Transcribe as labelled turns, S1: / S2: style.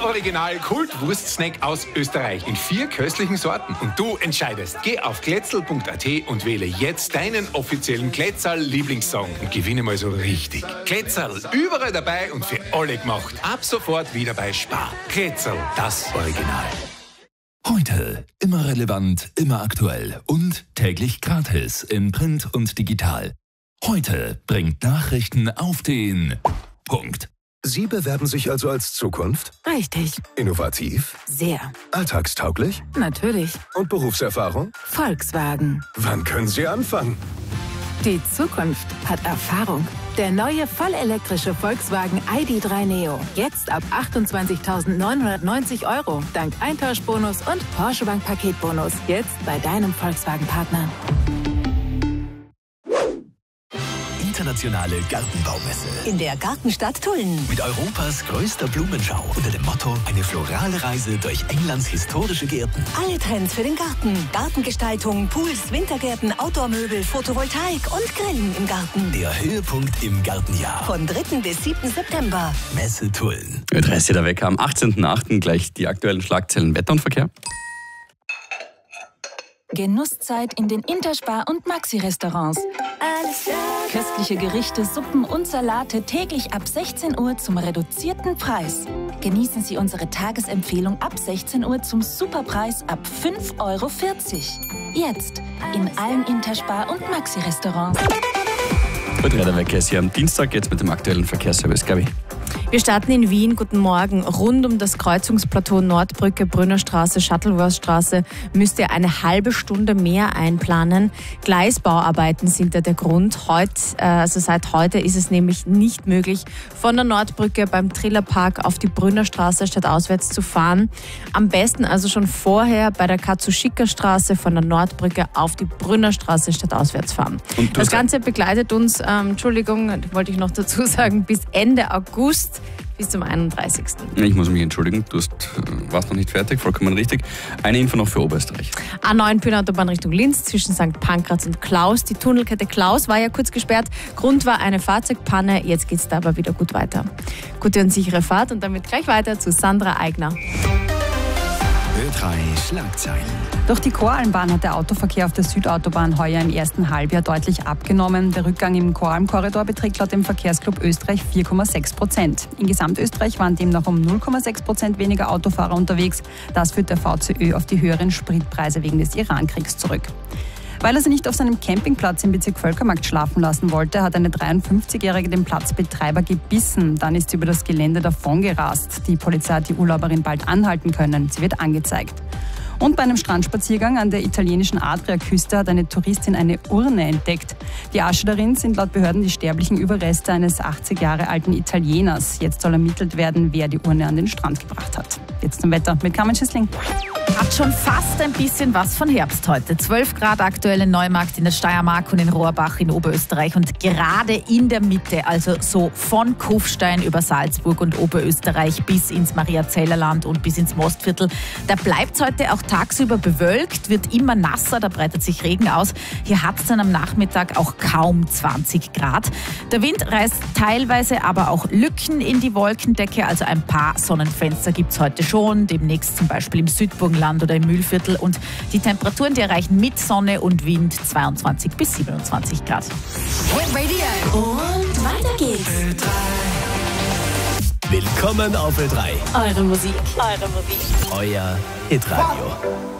S1: Original Kult-Wurstsnack aus Österreich in 4 köstlichen Sorten. Und du entscheidest. Geh auf glätzl.at und wähle jetzt deinen offiziellen Glätzl-Lieblingssong und gewinne mal so richtig. Glätzl, überall dabei und für alle gemacht. Ab sofort wieder bei Spar. Glätzl, das Original.
S2: Heute immer relevant, immer aktuell und täglich gratis in Print und digital. Heute bringt Nachrichten auf den Punkt.
S3: Sie bewerben sich also als Zukunft?
S4: Richtig.
S3: Innovativ?
S4: Sehr.
S3: Alltagstauglich?
S4: Natürlich.
S3: Und Berufserfahrung?
S4: Volkswagen.
S3: Wann können Sie anfangen?
S4: Die Zukunft hat Erfahrung. Der neue vollelektrische Volkswagen ID.3 Neo. Jetzt ab 28.990 €. Dank Eintauschbonus und Porsche Bank Paketbonus. Jetzt bei deinem Volkswagen-Partner.
S2: Internationale Gartenbaumesse.
S5: In der Gartenstadt Tulln.
S2: Mit Europas größter Blumenschau unter dem Motto eine florale Reise durch Englands historische Gärten.
S5: Alle Trends für den Garten. Gartengestaltung, Pools, Wintergärten, Outdoor-Möbel, Photovoltaik und Grillen im Garten.
S2: Der Höhepunkt im Gartenjahr.
S5: Von 3. bis 7. September.
S2: Messe Tulln.
S6: Mit Rest der Wecker am 18.08. gleich die aktuellen Schlagzeilen Wetter und Verkehr.
S7: Genusszeit in den Interspar- und Maxi-Restaurants.
S5: Alles klar.
S7: Köstliche Gerichte, Suppen und Salate täglich ab 16 Uhr zum reduzierten Preis. Genießen Sie unsere Tagesempfehlung ab 16 Uhr zum Superpreis ab 5,40 €. Jetzt in allen Interspar- und Maxi-Restaurants.
S6: Mit Räderwecker ist hier am Dienstag jetzt mit dem aktuellen Verkehrsservice, Gabi.
S8: Wir starten in Wien. Guten Morgen. Rund um das Kreuzungsplateau Nordbrücke, Brünnerstraße, Shuttleworthstraße müsst ihr eine halbe Stunde mehr einplanen. Gleisbauarbeiten sind da der Grund. Seit heute ist es nämlich nicht möglich, von der Nordbrücke beim Trillerpark auf die Brünnerstraße stadtauswärts zu fahren. Am besten also schon vorher bei der Katsushika-Straße von der Nordbrücke auf die Brünnerstraße stadtauswärts fahren. Das Ganze begleitet uns, wollte ich noch dazu sagen, bis Ende August. Bis zum 31.
S6: Ich muss mich entschuldigen, du warst noch nicht fertig, vollkommen richtig. Eine Info noch für Oberösterreich.
S8: A9 Pünautobahn Richtung Linz zwischen St. Pankraz und Klaus. Die Tunnelkette Klaus war ja kurz gesperrt. Grund war eine Fahrzeugpanne. Jetzt geht es da aber wieder gut weiter. Gute und sichere Fahrt und damit gleich weiter zu Sandra Eigner.
S2: Ö3 Schlagzeilen.
S9: Durch die Koralmbahn hat der Autoverkehr auf der Südautobahn heuer im ersten Halbjahr deutlich abgenommen. Der Rückgang im Koralmkorridor beträgt laut dem Verkehrsclub Österreich 4,6%. In Gesamtösterreich waren demnach um 0,6% weniger Autofahrer unterwegs. Das führt der VCÖ auf die höheren Spritpreise wegen des Irankriegs zurück. Weil er sie nicht auf seinem Campingplatz im Bezirk Völkermarkt schlafen lassen wollte, hat eine 53-Jährige den Platzbetreiber gebissen. Dann ist sie über das Gelände davongerast. Die Polizei hat die Urlauberin bald anhalten können. Sie wird angezeigt. Und bei einem Strandspaziergang an der italienischen Adriaküste hat eine Touristin eine Urne entdeckt. Die Asche darin sind laut Behörden die sterblichen Überreste eines 80 Jahre alten Italieners. Jetzt soll ermittelt werden, wer die Urne an den Strand gebracht hat. Jetzt zum Wetter mit Carmen Schissling.
S10: Hat schon fast ein bisschen was von Herbst heute. 12 Grad aktuell in Neumarkt in der Steiermark und in Rohrbach in Oberösterreich. Und gerade in der Mitte, also so von Kufstein über Salzburg und Oberösterreich bis ins Mariazellerland und bis ins Mostviertel, da bleibt es heute auch tagsüber bewölkt, wird immer nasser, da breitet sich Regen aus. Hier hat es dann am Nachmittag auch kaum 20 Grad. Der Wind reißt teilweise aber auch Lücken in die Wolkendecke, also ein paar Sonnenfenster gibt es heute schon, demnächst zum Beispiel im Südburgenland oder im Mühlviertel. Und die Temperaturen, die erreichen mit Sonne und Wind 22 bis 27 Grad.
S5: Und weiter geht's.
S2: Willkommen auf Ö3.
S8: Eure Musik.
S2: Euer Hitradio.